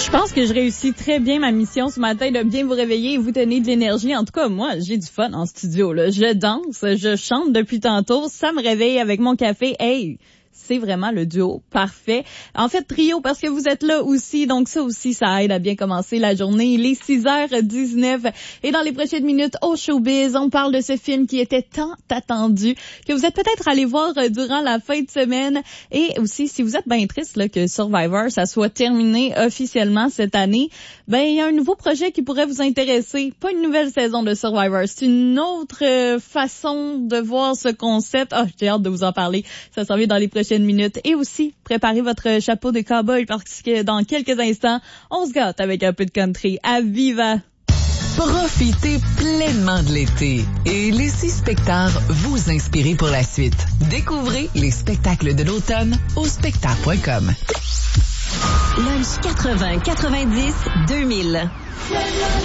Je pense que je réussis très bien ma mission ce matin de bien vous réveiller et vous donner de l'énergie. En tout cas, moi, j'ai du fun en studio, là. Je danse, je chante depuis tantôt. Ça me réveille avec mon café. Hey! C'est vraiment le duo parfait. En fait, trio, parce que vous êtes là aussi. Donc, ça aussi, ça aide à bien commencer la journée. Il est 6h19. Et dans les prochaines minutes, au showbiz, on parle de ce film qui était tant attendu, que vous êtes peut-être allé voir durant la fin de semaine. Et aussi, si vous êtes bien triste là, que Survivor, ça soit terminé officiellement cette année, ben il y a un nouveau projet qui pourrait vous intéresser. Pas une nouvelle saison de Survivor, c'est une autre façon de voir ce concept. Ah, j'ai hâte de vous en parler. Ça s'en vient dans les prochaines minutes. Et aussi, préparez votre chapeau de cow-boy parce que dans quelques instants, on se gâte avec un peu de country. À Viva! Profitez pleinement de l'été et laissez Spectar vous inspirer pour la suite. Découvrez les spectacles de l'automne au spectar.com. Lunch 80, 90, 2000.